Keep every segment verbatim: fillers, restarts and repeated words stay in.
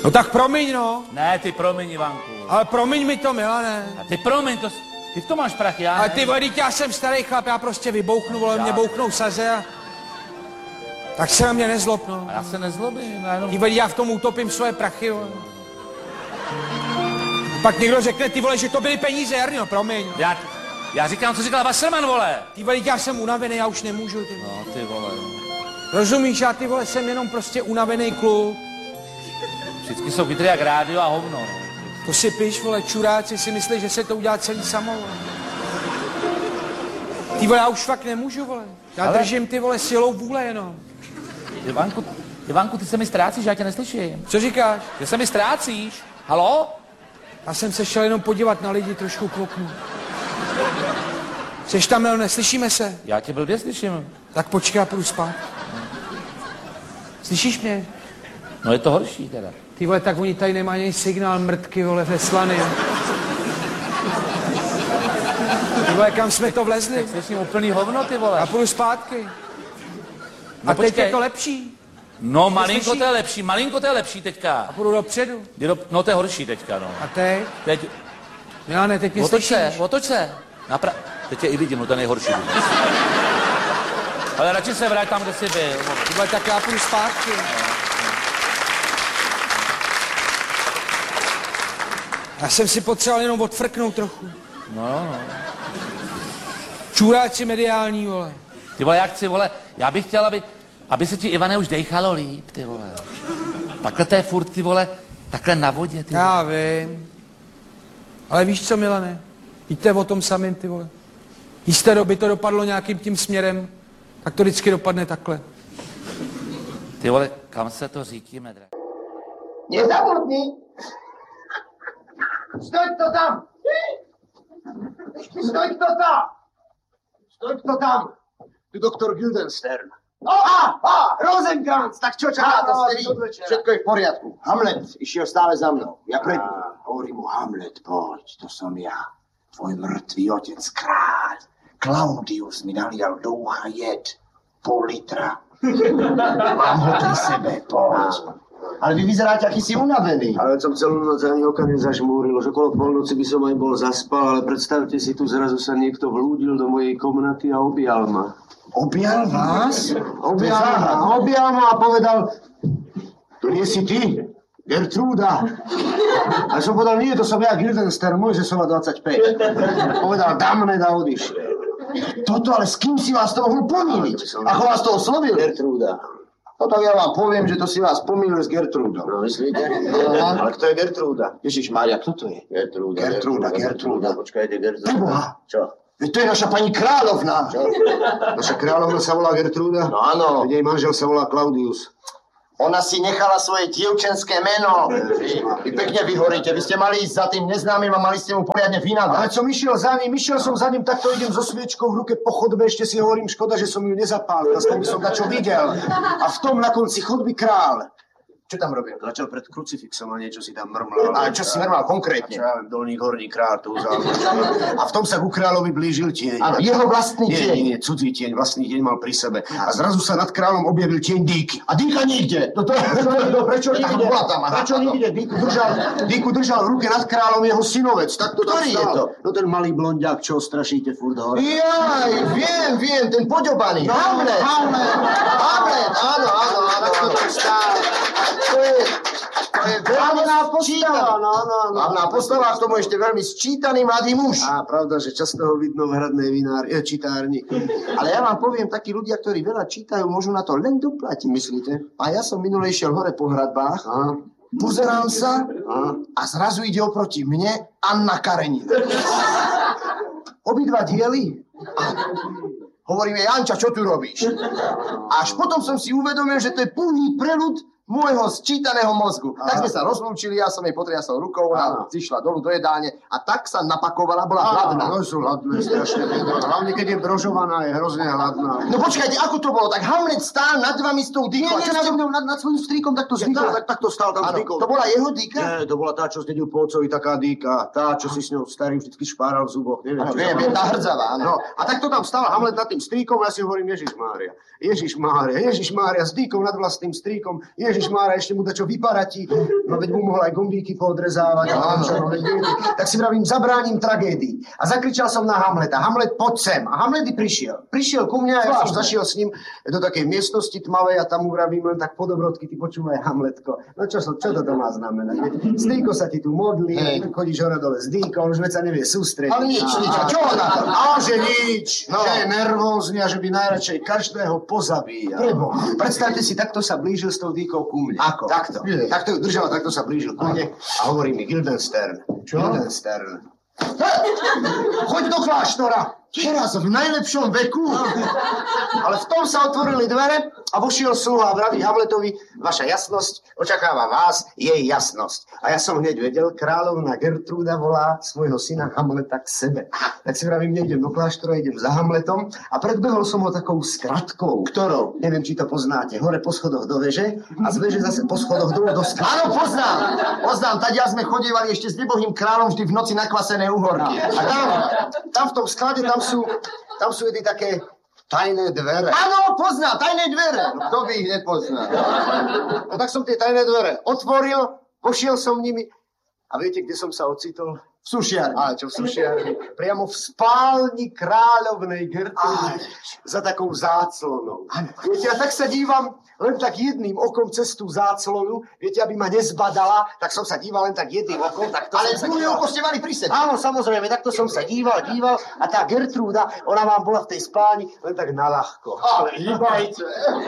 No tak promiň, no. Ne, ty promiň, Ivanku. Ale promiň mi to, Milane. A ty promiň, to, ty v tom máš prachy, já ne. Ale ty vole, já jsem starý chlap, já prostě vybouchnu, vole, mě bouchnou saze a... Tak se na mě nezlob, no. A já se nezlobím, já jenom... Ty vole, já v tom utopím svoje prachy, vole. Pak někdo řekne, ty vole, že to byly peníze, Jarno, promiň. Já, já říkám, co říkal Wasserman, vole. Ty vole, já jsem unavený, já už nemůžu, ty vole. No, ty vole. Rozumíš, já ty vole, jsem jenom prostě unavený kluk. Vždycky jsou chytrý jak rádio a hovno, no. To si píš, vole, čuráci si myslí, že se to udělá celý samo, vole. Ty vole, já už fakt nemůžu, vole. Já Ale... držím ty vole silou vůle jenom. Ivanku, Ivanku, ty se mi ztrácíš, já tě neslyším. Co říkáš? Ty se mi ztrácíš. Halo? Já jsem se šel jenom podívat na lidi, trošku k oknu. Jseš tam, Mil, neslyšíme se? Já tě blbě slyším. Tak počkej, já půjdu spát. Slyšíš mě? No je to horší teda. Ty vole, tak oni tady nemají ani signál mrtky, vole, ve Slany. Ty vole, kam jsme to vlezli? Tak slyším úplný hovno, ty vole. A půjdu zpátky. No a teď je to lepší. No, malinko to je lepší, malinko to je lepší teďka. A půjdu dopředu. Do, no, to je horší teďka, no. A teď? Teď... Milane, teď mě otoč slyšíš. se, otoč se. Napra... Teď je i vidím, no to je nejhorší. Ale radši se vrať tam, kde jsi byl. Ty vole, tak já půjdu zpátky. Já jsem si potřeboval jenom odfrknout trochu. No, no. Čuráci mediální, vole. Ty vole, jak chci, vole, já bych chtěl, aby, aby se ti, Ivane, už dejchalo líp, ty vole. Takhle to je furt, ty vole, takhle na vodě, ty vole. Já vím. Ale víš co, Milane? Víte o tom samým, ty vole. Jisté doby to dopadlo nějakým tím směrem, tak to vždycky dopadne takhle. Ty vole, kam se to řítíme, drahý? Nezabudni! Stoď to tam! Stoď to tam! Stoď to tam! Tu doktor Guildenstern. O, a, a, Rosenkrantz, tak čo čaká to starý? Všetko je v poriadku. Hamlet išiel stále za mnou. Ja pred... Hovorím mu, Hamlet, poď, to som ja. Tvoj mŕtvý otec kráľ. Claudius mi nalial do ucha jed. Pol litra. Mám ho pri sebe, poď. Ale vy vyzeráte, aký si unavený. Ale som celú noc ani oka nezažmúril. Už okolo polnoci by som aj bol zaspal, ale predstavte si, tu zrazu sa niekto vlúdil do mojej komnaty a objal ma. Objal vás? Objal ma, objal ma a povedal, to nie si ty, Gertrúda. A som povedal, nie, to som ja, Guildenstern, Mojžesova dvadsaťpäť. Povedal, damne a odišiel. Toto, ale s kým si vás to mohol pomýliť? Ako vás to oslovil? Gertrúda. No tak ja vám poviem, že to si vás pomýlil s Gertrúdou. No, myslíte? No, ale kto je Gertrúda? Ježišmária, kto to je? Gertrúda. Gertrúda, Gertrúda. Počkajte, Gertrúda. Preboha. Čo? Veď to je naša pani kráľovná. Čo? Naša kráľovna sa volá Gertrúda? No áno. Veď jej manžel sa volá Claudius. Ona si nechala svoje dievčenské meno. Vy pekne vyhoríte. Vy ste mali ísť za tým neznámym a mali ste mu poriadne vynadať. Ale som išiel za ním, išiel som za ním, takto idem so sviečkou v ruke po chodbe, ešte si hovorím, škoda, že som ju nezapálil, aspoň by som dačo videl. A v tom na konci chodby král. Čo tam robil? Začal pred krucifixom a niečo si tam mrmlal. A čo si mrmlal konkrétne? Čo ja viem, dolník, horník, král, tu A v tom sa ku kráľovi blížil tieň. Áno, jeho vlastný tieň. Nie, nie, cudzí tieň, vlastný tieň mal pri sebe. A zrazu sa nad kráľom objavil tieň Díky. A Díka nikde. No to, to, to, prečo nikde? Prečo nikde? Díku držal, Díku držal v ruke nad kráľom jeho synovec. Tak to Ktorý je to? No ten malý blondiak, čo strašíte furt hore. Jaj, viem, viem, ten poďobaný. No, Hamlet. Hamlet. Hamlet, áno, áno, áno. Tak to tu stále. To je, to je veľmi postava, no, no, no. Hlavná postava, k tomu ešte veľmi sčítaný mladý muž. Á, pravda, že často ho vidno v hradnej vinár, e, čitárni. Ale ja vám poviem, takí ľudia, ktorí veľa čítajú, môžu na to len doplatiť, myslíte? A ja som minule išiel hore po hradbách, Á. pozerám sa Á. a zrazu ide oproti mne Anna Karenina. Obidva diely. Hovorím jej, Janča, čo tu robíš? Až potom som si uvedomil, že to je plný preľud môjho sčítaného mozgu. Aha. Tak sme sa rozlúčili, ja som jej potriasol rukou, ona zišla dolu do jedálne a tak sa napakovala, bola hladná. No sú hladné, strašne. Hlavne, keď je brožovaná, je hrozne hladná. No počkajte, ako to bolo? Tak Hamlet stál nad vami s tou dýkou. Nie, nie, nad, mnou, nad, nad svojím strýkom takto zdýkol, tak, takto stál tam zdýkol. To bola jeho dýka? Nie, to bola tá, čo zdedil po otcovi, taká dýka. Tá, čo si s ňou starým vždycky špáral v zuboch. Neviem, ano, viem, viem, tá hrdzavá, áno. No, a takto tam stál Hamlet nad tým strýkom a ja si hovorím, Ježišmária, Ježišmária, Ježišmária, s dýkou nad vlastným strýkom, Ježiš Ježišmára, ešte mu dačo vyparatí. No veď mu mohol aj gombíky poodrezávať. No, čo, no, veď, tak si vravím, zabránim tragédii. A zakričal som na Hamleta. Hamlet, poď sem. A Hamlet i prišiel. Prišiel ku mňa a ja som zašiel s ním do takej miestnosti tmavej a tam mu vravím len tak podobrodky, ty počúvaj, Hamletko. No čo, čo to má znamenať? Zdýko sa ti tu modlí, hey. Chodíš hore dole Zdýko, on už veď sa nevie sústrediť. Ale nič, nič. A čo ho na to? A že nič. No. Že je nervózny a že by najradšej každého pozabíjal. Prebo. Predstavte si, takto sa blížil s tou Dýkou ku mne. Ako? Takto. Je. Takto ju držal, takto sa blížil ku mne a hovorí mi Guildenstern. Čo? Guildenstern. Choď do kláštora. Teraz v najlepšom veku. Ale v tom sa otvorili dvere a vošiel sluha a vraví Hamletovi, vaša jasnosť očakáva vás, jej jasnosť. A ja som hneď vedel, kráľovna Gertrúda volá svojho syna Hamleta k sebe. Tak si vravím, nejdem do kláštora, idem za Hamletom a predbehol som ho takou skratkou. Ktorou? Neviem, či to poznáte. Hore po schodoch do veže a z veže zase po schodoch dole do skla. Áno, poznám. Poznám. Tadia sme chodievali ešte s nebohým kráľom vždy v noci na kvasené uhorky. A tam, tam v tom sklade, tam sú, tam sú jedny také tajné dvere. Áno, poznám, tajné dvere. No, kto by ich nepoznal? No tak som tie tajné dvere otvoril, pošiel som nimi a viete, kde som sa ocitol? V sušiarni. Ale čo v sušiarni? Priamo v spálni kráľovnej Gertrudy. Za takou záclonou. Viete, ja tak sa dívam len tak jedným okom cez tú záclonu. Viete, aby ma nezbadala, tak som sa díval len tak jedným okom. Tak to ale druhé oko ste mali pri sebe. Áno, samozrejme, takto som sa díval, díval a tá Gertrúda, ona vám bola v tej spálni len tak naľahko. Ale hýbajte.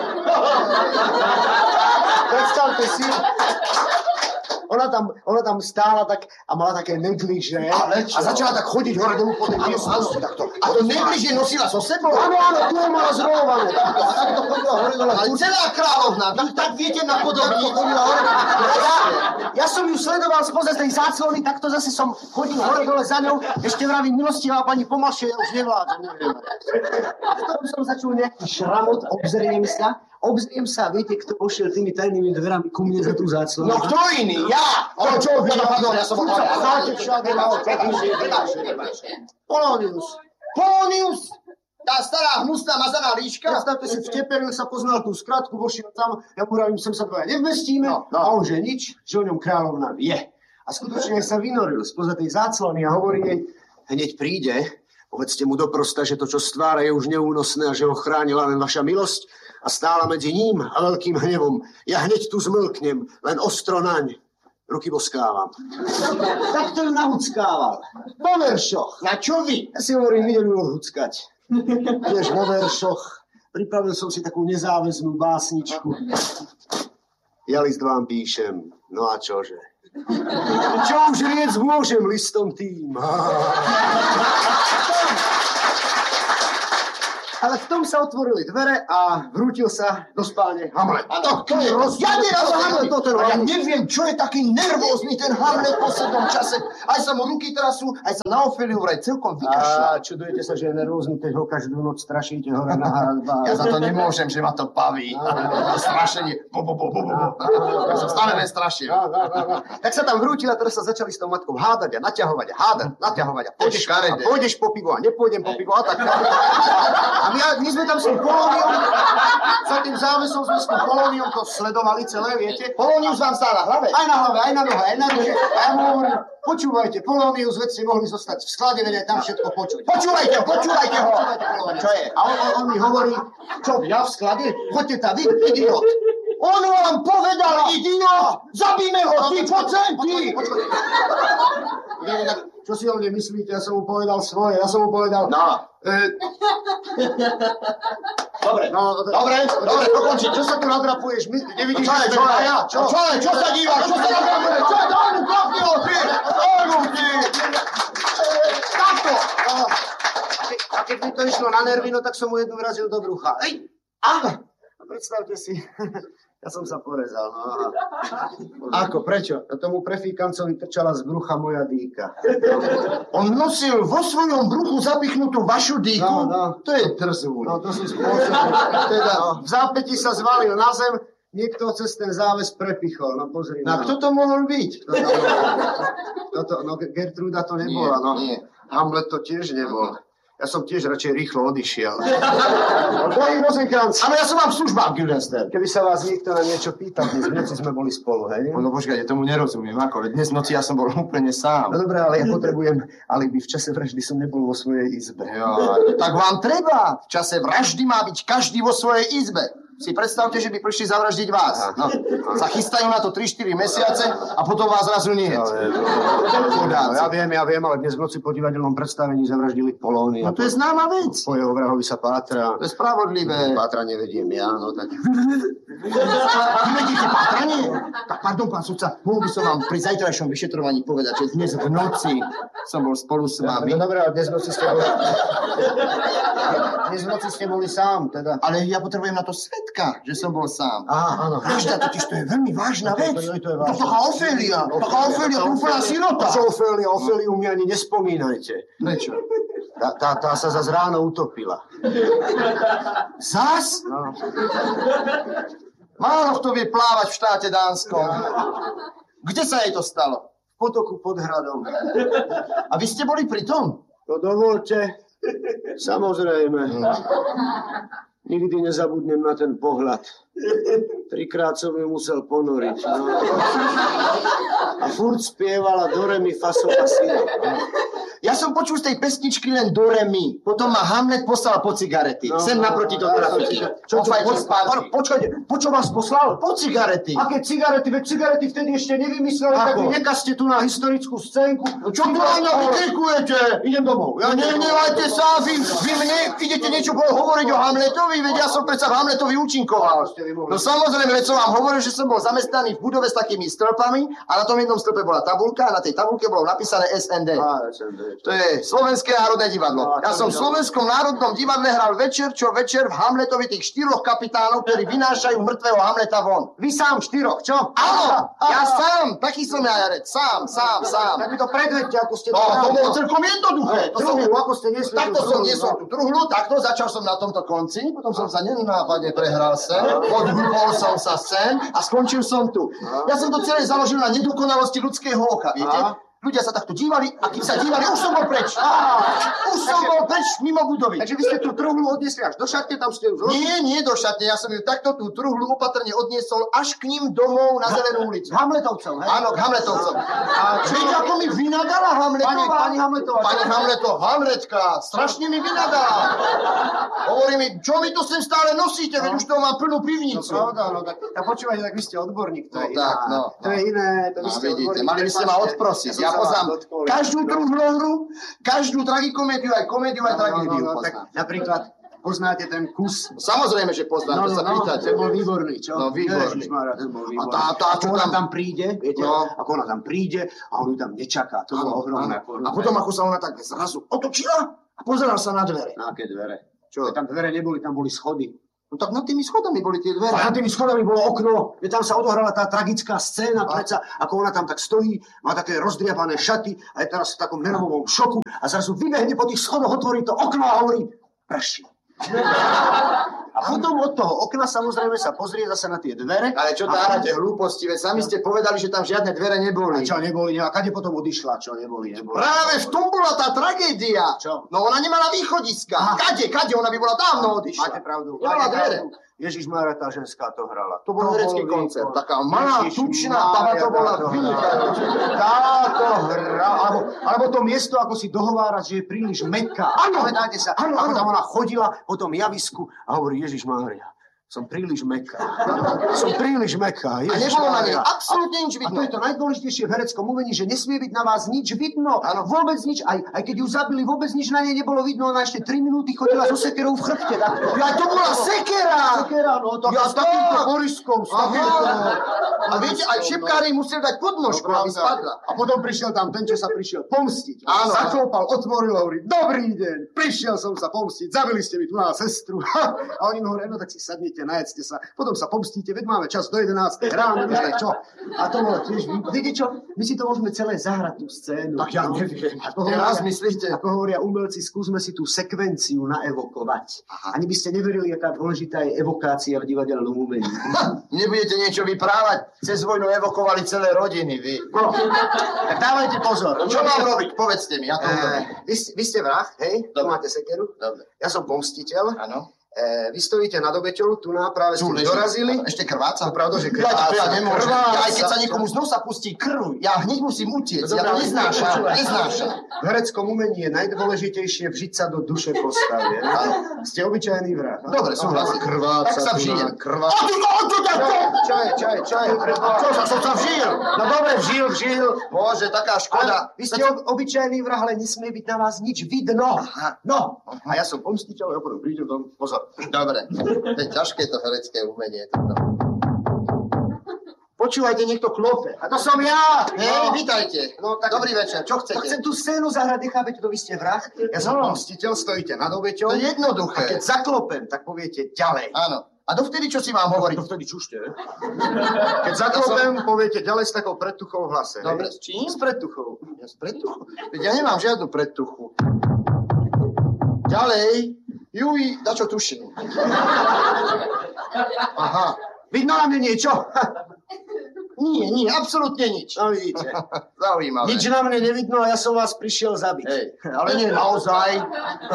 Predstavte si, Ona tam, ona tam stála tak a mala také negliže a začala tak chodiť hore dolu po tej miestnosti. A to negliže nosila so sebou? Áno, áno, tu ho mala zrolované. Takto, a takto chodila hore dole. Ale celá kráľovna, tak, tak viete napodobniť. Ja, ja som ju sledoval spoza tej záclony, takto zase som chodil hore dole za ňou. Ešte vravím, milostivá pani, pomalšie, ja už nevládam, neviem. A v tom som začul nejaký šramot, obzriem sa. Obzriem sa, viete, kto pošiel tými tajnými dverami ku mne za tú záclonu? No kto iný? Ja! Ale čo vy? Pardon, ja som ho cháte všade na oči. Polonius. Polonius! Tá stará, hnusná, mazaná líška? Predstavte si, vteperil sa, poznal tú skratku, vošiel tam, ja mu vravím, sem sa dvoja nevmestíme, no, no. A on že nič, že o ňom kráľovna vie. A skutočne sa vynoril spoza tej záclony a hovorí jej, hneď príde, povedzte mu doprosta, že to, čo stvára, je už neúnosné a že ho chránila len vaša milosť a stála medzi ním a veľkým hnevom. Ja hneď tu zmlknem, len ostro naň. Ruky boskávam. Tak to ju nahuckával. Po veršoch. Na čo vy? Ja si hovorím, idem ju odhuckať. Tiež vo veršoch. Pripravil som si takú nezáväznú básničku. Ja list vám píšem. No a čože? Čo už riec môžem listom tým? Ale v tom sa otvorili dvere a vrútil sa do spálne Hamlet. A to je roz... Ja Hamlet, ja neviem, čo je taký nervózny ten Hamlet v poslednom čase. Aj sa mu ruky teraz sú, aj sa na Ofeliu vraj celkom vykašľa. A čudujete sa, že je nervózny, keď ho každú noc strašíte hore na hradbách. Ja za to nemôžem, že ma to baví. Strašenie. Bo, bo, bo, bo, bo. Ja som stále len strašil. Tak sa tam vrútil a teraz sa začali s tou matkou hádať a naťahovať a hádať, naťahovať a pôjdeš, a pôjdeš po pivo a nepôjdem po pivo a tak. A my, my sme tam s tým Polóniom, za tým závesom sme s tým Polóniom to sledovali celé, viete? Polónius vám stál na hlave? Aj na hlave, aj na nohe, aj na nohe. A ja mu hovorím, počúvajte, Polónius, veď ste mohli zostať v sklade, veď aj tam všetko počuť. Počúvajte ho, počúvajte ho! Čo je? A on, on mi hovorí, čo, ja v sklade? Choďte tam, vy, idiot! On vám povedal, idiot! Zabíme ho, ty, poď sem, ty! Čo si o mne myslíte? Ja som mu povedal svoje, ja som mu povedal... No. E... Dobre, no, dobre, dobre, dokončiť. Čo sa tu nadrapuješ? My, nevidíš, čo je, čo je, ja? Čo? Čo je, čo sa dívaš? Čo sa nadrapuješ? Čo je, daj mu, klapni ho, ty! Daj mu, ty! Takto! A keď mi to išlo na nervy, no tak som mu jednu vrazil do brucha. Ej! A predstavte si... Ja som sa porezal, no aha. Ako, prečo? A tomu prefíkancovi trčala z brucha moja dýka. On nosil vo svojom bruchu zapichnutú vašu dýku? No, no. To je trzú. No, to si spôsobil. Teda, no. V zápäti sa zvalil na zem, niekto cez ten záves prepichol. No, pozri. No, no. Kto to mohol byť? Kto to mohol? Kto to, no, Gertrúda to nebola, no. Nie. Hamlet to tiež nebol. Ja som tiež radšej rýchlo odišiel. Drahý Rozenkranz. Ale ja som vám v službách, Guildenstern. Keby sa vás niekto na niečo pýtal, dnes v noci sme boli spolu, hej? No počkajte, tomu nerozumiem, ako, veď dnes v noci ja som bol úplne sám. No dobré, ale ja potrebujem alibi. V čase vraždy som nebol vo svojej izbe. Jo, tak vám treba. V čase vraždy má byť každý vo svojej izbe. Si predstavte, že by prišli zavraždiť vás. No, sa chystajú na to tri štyri mesiace a potom vás zrazu nie. No, no, ja viem, ja viem, ale dnes v noci po divadelnom predstavení zavraždili Polónia. No to je známa vec. Po jeho vrahovi sa pátra. To je spravodlivé. Pátra nevediem ja, no tak... Vyvedíte pátranie? Tak pardon, pán sudca, mohol by som vám pri zajtrajšom vyšetrovaní povedať, že dnes v noci som bol spolu s vami. No dobré, ale dnes v noci ste boli... Dnes v noci ste boli sám, teda. Ale ja potrebujem na to svedka, že som bol sám. Á, áno. Vražda totiž to je veľmi vážna vec. To, to, to je vážna. To taká Ofélia. Taká Ofélia, úplná sirota. Čo Ofélia? Oféliu mi ani nespomínajte. Prečo? Tá, tá, tá sa zase ráno utopila. Zas? No. Málo kto vie plávať v štáte Dánskom. Kde sa jej to stalo? V potoku pod hradom. A vy ste boli pri tom? To dovolte. Samozrejme. Nikdy nezabudnem na ten pohľad. Trikrát som ju musel ponoriť. No. A furt spievala do re mi fa sol la si. Ja som počul z tej pesničky len do re mi. Potom ma Hamlet poslal po cigarety. No, Sem naproti do trafiky. Čo, čo, po, po, počkajte, po čo vás poslal? Po cigarety. Aké cigarety? Veď cigarety vtedy ešte nevymysleli, tak vy nekazte tu na historickú scénku. No čo tu na mňa vykrekujete? Idem domov. Ja nehnevajte sa, vy, vy mne idete niečo hovoriť o Hamletovi, veď ja som predsa v Hamletovi účinkoval. No samozrejme, veď som vám hovoril, že som bol zamestnaný v budove s takými stĺpami a na tom jednom stĺpe bola tabuľka a na tej tabuľke bolo napísané es en dé. Á, es en dé. To je Slovenské národné divadlo. Ja som v Slovenskom národnom divadle hral večer čo večer v Hamletovi tých štyroch kapitánov, ktorí vynášajú mŕtvého Hamleta von. Vy sám štyroch, čo? Áno, ja sám, taký som ja, Jarec, sám, sám, sám. Tak mi to predvedte, ako ste to No, to hrali. bolo celkom jednoduché. To som, Truhlu, ako ste nesli takto tú som truhlu, niesol no. tú truhlu, takto začal som na tomto konci, potom som sa nenápadne prehral sem, odhúpol som sa sem a skončil som tu. Ja som to celé založil na nedokonalosti ľudského oka, viete? Aha. Ľudia sa takto dívali a kým sa dívali, už som bol preč. Už som bol preč mimo budovy. Takže vy ste tú truhlu odnesli až do šatne, tam ste ju zložili? Nie, nie do šatne, ja som ju takto tú truhlu opatrne odniesol až k ním domov na Zelenú ulicu. Hamletovcom, hej? Áno, k Hamletovcom. A čo- viete, ako mi vynadala Hamletová? Pani- pani Hamletová, čo? Pani Hamletová, Hamletka, strašne mi vynadala. Hovorí mi, čo mi to sem stále nosíte, veď už to mám plnú No pivnicu. pravda, no tak, tak počúvajte, tak vy ste odborník, to No je iné. tak, no, To je no. iné, to vy No, ste vidíte, odborník. mali by ste ma prepáčte. odprosiť. som Ja sa vás poznám dotkol. každú truhlohru, každú tragikomédiu, aj komédiu, aj No, no, tragédiu no, tak poznám. napríklad poznáte ten kus. Samozrejme, že poznám, No, to no, sa no, pýtate. ten bol výborný, čo? No, výborný. Ježišmarja, ten bol výborný. A tá- tá, čo ako ona tam- tam príde, viete, No. ako ona tam príde a on ju tam nečaká. To bolo ohromné. A potom, ako sa ona tak zrazu otočila a pozerala sa na dvere. Na aké dvere? Čo? Tam dvere neboli, tam boli schody. No tak nad tými schodami boli tie dvere. A nad tými schodami bolo okno, kde tam sa odohrala tá tragická scéna, predsa, ako ona tam tak stojí, má také rozdriapané šaty a je teraz v takom nervovom šoku a zrazu vybehne po tých schodoch, otvorí to okno a hovorí, prší. A potom od toho okna samozrejme sa pozrie zase na tie dvere. Ale čo tárate hlúposti, veď sami ste povedali, že tam žiadne dvere A neboli. čo neboli, a kade potom odišla, čo neboli, neboli. Práve v tom bola tá tragédia. Čo? No ona nemala východiska. Aha. Kade, kade, ona by bola dávno odišla. Máte pravdu. Nemala máte dvere. pravdu. Ježišmária, tá ženská to hrala. To bol herecký bol koncert. výkon. Taká malá, Ježišmária, tučná, baba to bola táto hra. vynikajúca. Táto hra, alebo, alebo to miesto, ako si dohovárať, že je príliš mäkká. Áno. Pamätáte sa, Áno, ako áno. tam ona chodila po tom javisku a hovorí, Ježišmária, som príliš mäkká. Som príliš mäkká. A nebolo na nej Ježišmária. absolútne nič A to vidno. je to najdôležitejšie v hereckom umení, že nesmie byť na vás nič vidno. Áno. Vôbec nič. Aj, aj keď ju zabili, vôbec nič na nej nebolo vidno. Ona ešte tri minúty chodila so sekerou v chrbte. Tak? Ja, to bola sekera! Sekera, no to Ja s takýmto tak. boriskom. S Aha. takýmto... A viete, aj šepkári museli dať podnožku, aby spadla. A potom prišiel tam ten, čo sa prišiel pomstiť. Áno. Zaklopal, otvoril a hovorí, dobrý deň, prišiel som sa pomstiť, zabili ste mi tu na sestru. A oni mu hovorí, no tak si sadnite, najedzte sa, potom sa pomstíte, veď máme čas do jedenástej ráno, vieš čo. A to bolo tiež, viete čo, my si to môžeme celé zahrať, tú scénu. Tak ja neviem. Ako Teraz hovoria- myslíte? Ako hovoria umelci, skúsme si tú sekvenciu naevokovať. Ani by ste neverili, aká dôležitá je evokácia v divadelnom umení. Nebudete niečo vyprávať? cez vojnu evokovali celé rodiny, vy. No, tak dávajte pozor. Čo mám robiť? Povedzte mi, ja to urobím. Eh, vy, ste- vy ste vrah, hej? Tu Dobre. máte sekeru. Dobre. Ja som pomstiteľ. Áno. Eh, vy stojíte nad obeťou, tu na práve ste Tu leží. dorazili. Ešte krváca? No, pravda, že Ja, krváca. ja nemôžem. Krváca. Ja, aj keď sa niekomu z nosa pustí krv, ja hneď musím utiecť. Ja to Dobre, neznášam. počúvaj. Neznášam. V hereckom umení je najdôležitejšie vžiť sa do duše postavy. Ste obyčajný vrah. Dobre, súhlasím. Krváca. Tak sa tu vžijem. na- Krváca. A ty to, to, to, to! Čo je, čo je, čo je? Čo sa, som sa vžil? No dobre, vžil, vžil. Bože, taká škoda. Vy ste ob- obyčajný vrah, ale nesmie byť na vás nič vidno. No, a ja som pomstiteľ, ja potom prídem tam. Pozor. Dobre. To je ťažké to herecké umenie. Toto. Počúvajte, niekto klope. A to som ja. Hej, vítajte. No, tak- Dobrý večer, čo Tak chcete? chcem tú scénu zahrať, nechápete to, vy ste vrah. Ja som No. pomstiteľ, stojíte nad obeťou. To je A jednoduché. keď zaklopem, tak poviete ďalej. Áno. A dovtedy, čo si mám hovoriť? To vtedy čušte. Keď zaklopem, poviete ďalej s takou predtuchou v hlase. hej? Dobre, s čím? S predtuchou. Ja z predtuchu. Veď ja nemám žiadnu predtuchu. Ďalej. Juj, dačo tuším. Aha. Vidno na mne niečo? Nie, nie, absolútne nič. No vidíte. Zaujímavé. Nič na mne nevidno a ja som vás prišiel zabiť. Hej, ale nie naozaj.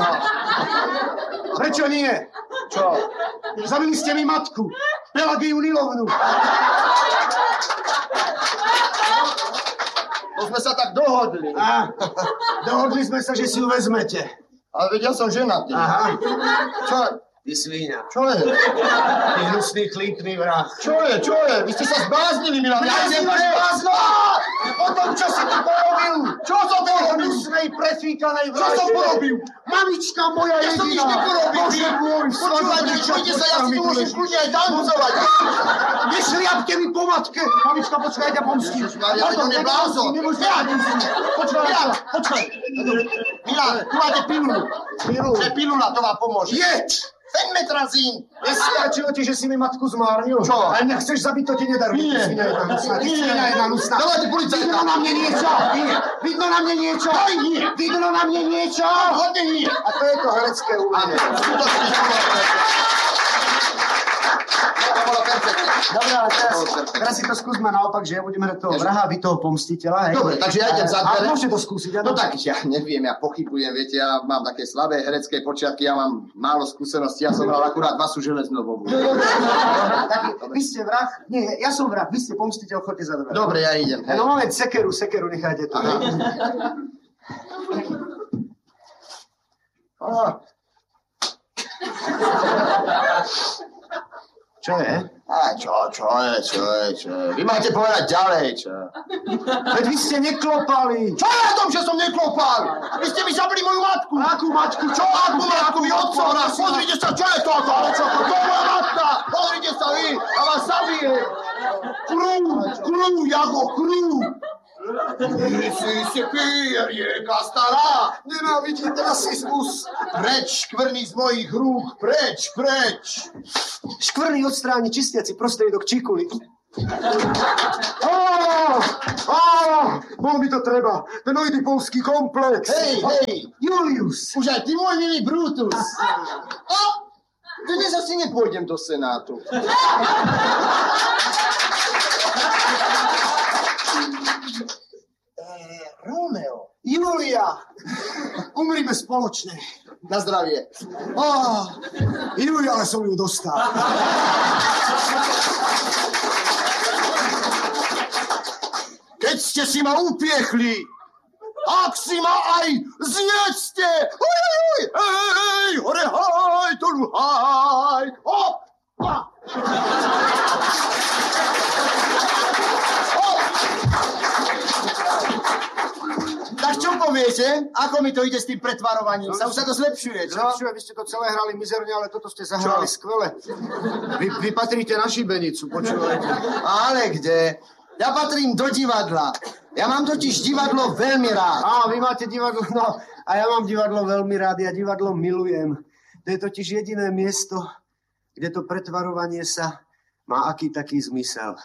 Prečo nie? Čo? Zabili ste mi matku. Pelagiu Nilovnu. To sme sa tak dohodli. A, dohodli sme sa, že si ju vezmete. Ale veď ja som ženatý. Aha. Čo? Ty svíňa. Čo je? Ty hnusný, chlípný vrah. Čo je? Čo je? Vy ste sa zbláznili, Milan. Ja idem Nazývaš preč. blázno! O tom, čo si ty porobil! Čo som Ty porobil? hnusnej, prefíkanej Čo vražde! som porobil? Mamička moja Ja som nič jediná! neporobil. Bože môj, Počúvajte, čujte sa, ja si tu môžem kľudne aj tancovať. Nešliapte mi po matke! Mamička, počkaj, ja ťa pomstím. Ježišmaria, veď on je blázon. Nemôžeš ja pomstím. Počkaj, Milan, počkaj. Milan, tu máte pilulu. Pilu. To je pilula, to vám pomôže. Jeď! Fenmetrazín. Nestačilo ti, že si mi matku zmárnil? Čo? A mňa chceš zabiť, to ti nedarujem. Nie. Ty svinia jedna hnusná, ty Nie. svinia jedna hnusná. Dávajte policajta. Vidno na mne niečo! Nie. Vidno na mne niečo! Aj nie. Vidno na mne niečo! Hodne nie. A to je to herecké umenie. Skutočne to bolo perfektné. To bolo perfektné. Dobre, ale teraz, To bolo perfektné. teraz si to skúsme naopak, že ja budem hrať toho vraha a vy toho pomstiteľa. Hej. Dobre, takže ja idem za dvere. A môžete to skúsiť, No tak, ja neviem, ja pochybujem, viete, ja mám také slabé herecké počiatky, ja mám málo skúseností, ja som hral akurát Vasu Železnovú. Tak, vy ste vrah? Nie, ja som vrah, vy ste pomstiteľ, chodte za dvere. Dobre, ja idem. Hej. No moment, sekeru, sekeru nechajte tu. Aha. Á, Čo je? a čo, čo je, čo je, čo je. Vy máte povedať ďalej, čo. Veď vy ste neklopali. Čo je na tom, že som neklopal? Vy ste mi zabili moju matku. Akú matku? Čo akú matku? Vy otcovná, pozrite sa, čo je toto? To je moja matka. Pozrite sa vy, a vás zabije. Krú, krú, Jago, krú. Ty si si pije, rieka stará. Nenávidím rasizmus. Preč, škvrný z mojich rúk, preč, preč. Škvrný odstráni čistiaci prostriedok čikuli. Á, á, bol mi to treba. Ten oidipovský komplex. Hej, hej, Julius. už aj ty môj milý Brutus. A dnes asi nepôjdem do Senátu. Romeo. Julia. Umrime spoločne. Na zdravie. Á, Julia, ale som ju dostal. Keď ste si ma upiechli, ak si ma aj zjedzte, oj, oj, oj, hej, hore, haj, dolu, haj, hop, pa. Hop. Tak čo poviete? Ako mi to ide s tým pretvarovaním? Sa už sa to zlepšuje, čo? Zlepšuje, vy ste to celé hrali mizerne, ale toto ste zahrali skvele. Vy, vy patríte na šibenicu, počúvajte. Ale kde? Ja patrím do divadla. Ja mám totiž divadlo veľmi rád. Á, vy máte divadlo, no, a ja mám divadlo veľmi rád, ja divadlo milujem. To je totiž jediné miesto, kde to pretvarovanie sa má aký taký zmysel.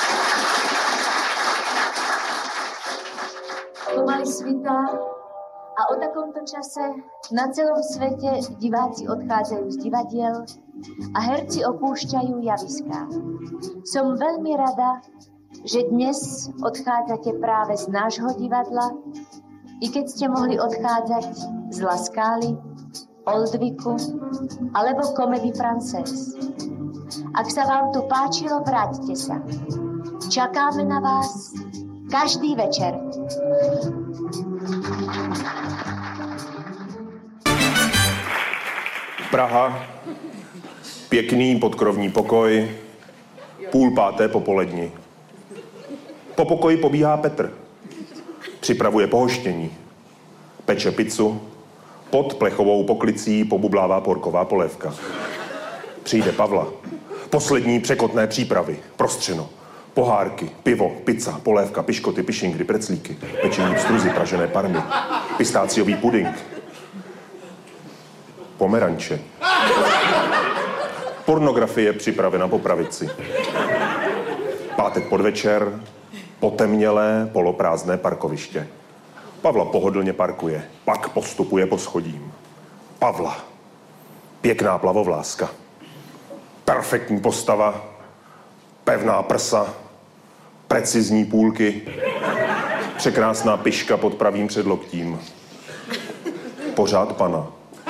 Pomaly svitá A o takomto čase na celom svete diváci odchádzajú z divadiel a herci opúšťajú javiská. Som veľmi rada, že dnes odchádzate práve z nášho divadla, i keď ste mohli odchádzať z La Scala, Oldviku alebo Comédie Française. Ak sa vám tu páčilo, vráťte sa. Čakáme na vás každý večer. Praha, pěkný podkrovní pokoj, půl páté popolední. Po pokoji pobíhá Petr. Připravuje pohoštění. Peče pizzu. Pod plechovou poklicí pobublává porková polévka. Přijde Pavla. Poslední překotné přípravy. Prostřeno. Pohárky, pivo, pizza, polévka, piškoty, pišingry, preclíky, pečení pstruzy, pražené parmy, pistáciový puding, pomeranče. Pornografie připravena po pravici. Pátek podvečer, potemnělé, poloprázdné parkoviště. Pavla pohodlně parkuje, pak postupuje po schodím. Pavla. Pěkná plavovláska. Perfektní postava. Pevná prsa. Precizní půlky. Překrásná piška pod pravým předloktím. Pořád pana.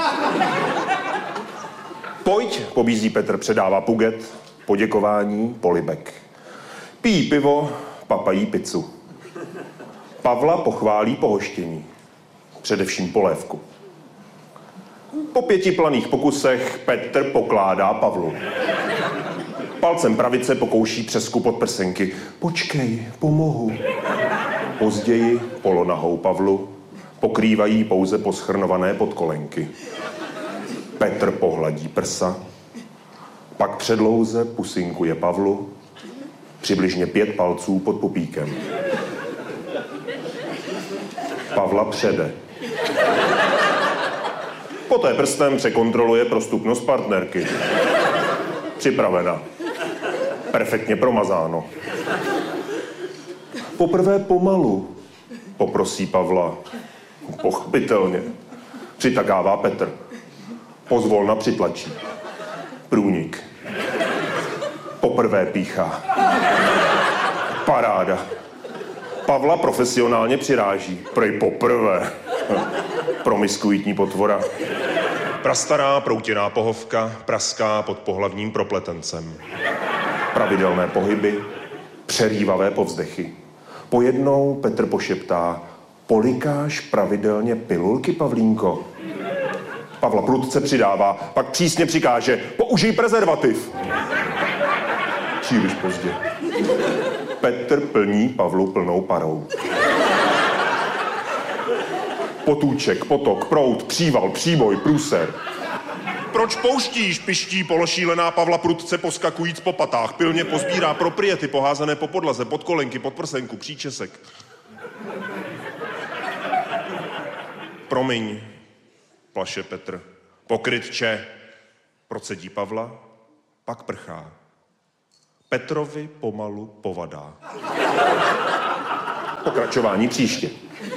Pojď, pobízí Petr, předává puget, poděkování, polibek. Pijí pivo, papají pizzu. Pavla pochválí pohoštění. Především polévku. Po pěti planých pokusech Petr pokládá Pavlu. Palcem pravice pokouší přesku podprsenky. Počkej, pomohu. Později polonahou Pavlu pokrývají pouze poschrnované podkolenky. Petr pohladí prsa, pak předlouze pusinkuje Pavlu, přibližně pět palců pod pupíkem. Pavla přede. Poté prstem překontroluje prostupnost partnerky. Připravena. Perfektně promazáno. Poprvé pomalu, poprosí Pavla. Pochopitelně. Přitakává Petr. Pozvolna přitlačí. Průnik. Poprvé píchá. Paráda. Pavla profesionálně přiráží. Prej poprvé. Promiskuitní potvora. Prastará proutěná pohovka praská pod pohlavním propletencem. Pravidelné pohyby, přerývavé povzdechy. Pojednou Petr pošeptá: polikáš pravidelně pilulky, Pavlínko? Pavla prudce přidává, pak přísně přikáže: použij prezervativ. Příliš pozdě. Petr plní Pavlu plnou parou. Potůček, potok, proud, příval, příboj, průser. Proč pouštíš, piští pološílená Pavla prudce poskakujíc po patách. Pilně pozbírá propriety poházené po podlaze, pod kolenky, pod prsenku, příčesek. Promiň, plaše Petr. Pokrytče, procedí Pavla, pak prchá. Petrovi pomalu povadá. Pokračování příště.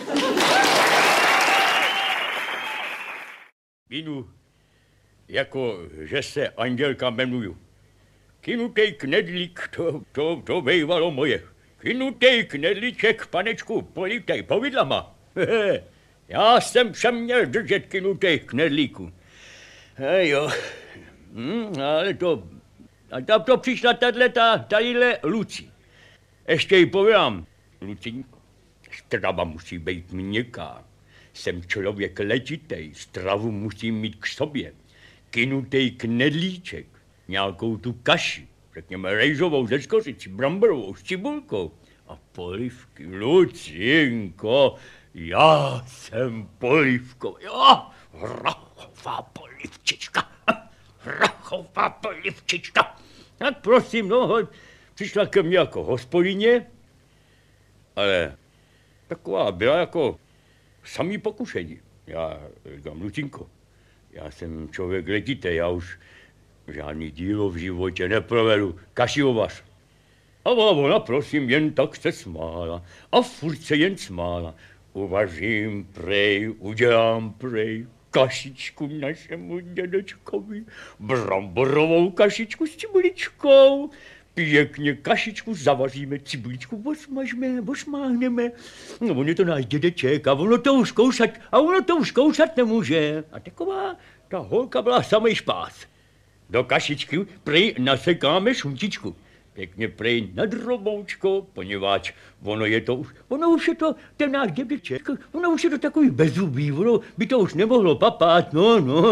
Vinu, jako že se Andělka jmenuju. Kynutej knedlík, to, to, to bejvalo moje. Kynutej knedlíček, panečku, politej povidlama. Hehe, já jsem všem měl držet kynutej knedlíku. Hej jo, hm, ale to, a tam to přišla tato, tadyhle Luci. Ještě jí povědám, Luci, strava musí být měkká. Jsem člověk letitej, stravu musím mít k sobě. Kynutej knedlíček, nějakou tu kaši, řekněme rejžovou ze skořicí, bramborovou s cibulkou a polivky. Lucinko, já jsem polivkou, jo, rachová polivčička, rachová polivčička. Tak prosím, no, přišla ke mně jako hospodyně, ale taková byla jako samý pokušení. Já říkám, Lucinko, já jsem člověk letitej, já už žádný dílo v životě neprovedu, kašiovař. A ona, prosím, jen tak se smála a furt se jen smála. Uvařím prej, udělám prej kašičku našemu dědečkovi, bramborovou kašičku s cibuličkou. Pěkně kašičku zavaříme, cibuličku osmažme, osmáhneme. No on je to náš dědeček a ono to už koušat, a ono to už koušat nemůže. A taková ta holka byla samej špás. Do kašičky prej nasekáme šunčičku. Pěkně prej na droboučko, poněvadž ono je to už, ono už je to ten náš dědeček, ono už je to takový bezzubý, ono by to už nemohlo papát, no, no.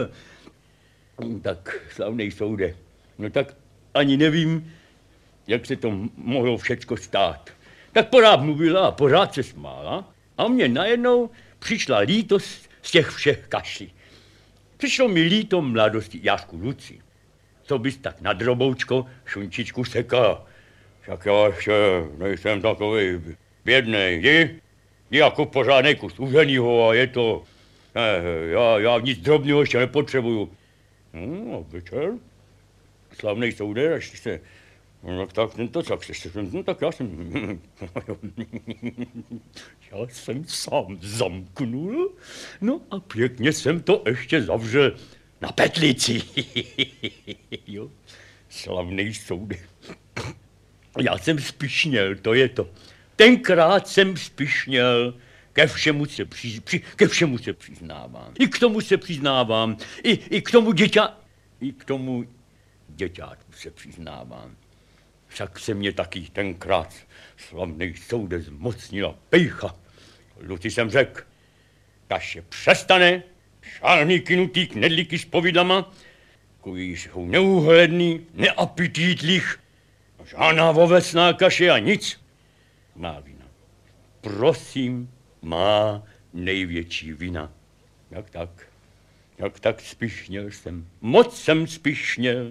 Tak, slavnej soude, no tak ani nevím, jak se to mohlo všecko stát. Tak pořád mluvila a pořád se smála a mě najednou přišla lítost z těch všech kaší. Přišlo mi líto mladosti Jášku Luci. Co bys tak na droboučko šunčičku sekal? Však já ještě nejsem takový bědnej, jdi? Jdi jako pořádnej kus uženýho a je to... Ne, já, já nic drobného ještě nepotřebuju. No, večer. Slavnej soude, až se... No tak tento, tak se... No tak já jsem... Já jsem sám zamknul, no a pěkně jsem to ještě zavřel na petlici. Jo, slavnej soude. Já jsem spišněl, to je to. Tenkrát jsem spišněl, ke všemu se, při, při, ke všemu se přiznávám. I k tomu se přiznávám, i, i k tomu děťa, i k tomu děťátku se přiznávám. Však se mě taky tenkrát slavnej soude zmocnila pejcha. Luci jsem řekl, kaše přestane, žádný kynutý knedlíky s povidlama, takový jsou neúhledný, neapetitlich, žádná ovesná kaše a nic. Má vina. Prosím, má největší vina. Jak tak? Jak tak spišněl jsem. Moc jsem spišněl.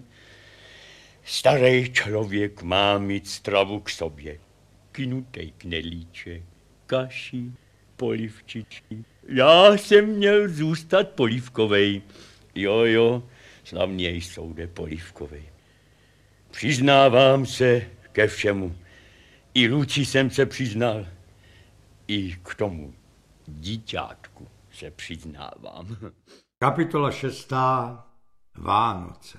Starý člověk má mít stravu k sobě. Kynutej knedlíček, kaši, polivčičky. Já jsem měl zůstat polivkovej. Jo, jo, slavněj soude polivkovej. Přiznávám se ke všemu. I Luci jsem se přiznal. I k tomu díťátku se přiznávám. Kapitola šestá. Vánoce.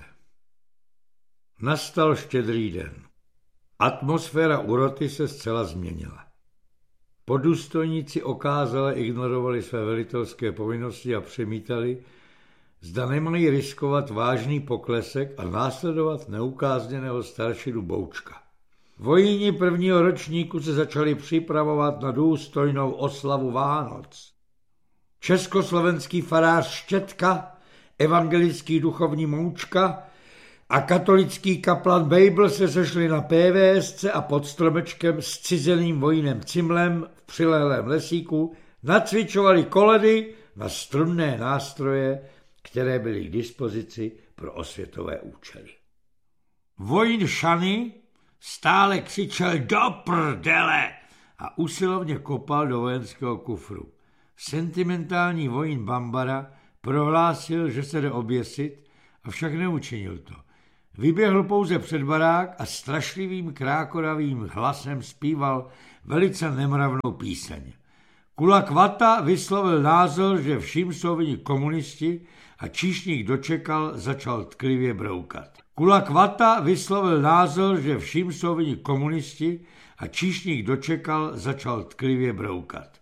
Nastal štědrý den. Atmosféra u roty se zcela změnila. Podůstojníci okázale ignorovali své velitelské povinnosti a přemítali, zda nemají riskovat vážný poklesek a následovat neukázněného staršinu Boučka. Vojíni prvního ročníku se začali připravovat na důstojnou oslavu Vánoc. Československý farář Štětka, evangelický duchovní Moučka a katolický kaplan Bejbl se sešli na PVSce a pod stromečkem s cizeným vojínem Cimlem v přilehlém lesíku nacvičovali koledy na strunné nástroje, které byly k dispozici pro osvětové účely. Vojín Šany stále křičel do prdele a usilovně kopal do vojenského kufru. Sentimentální vojín Bambara prohlásil, že se jde oběsit, avšak neučinil to. Vyběhl pouze před barák a strašlivým krákoravým hlasem zpíval velice nemravnou píseň. Kula Kvata vyslovil názor, že vším jsou vinni komunisti a číšník dočekal, začal tklivě broukat. Kula Kvata vyslovil názor, že vším jsou vinni komunisti a číšník dočekal, začal tklivě broukat.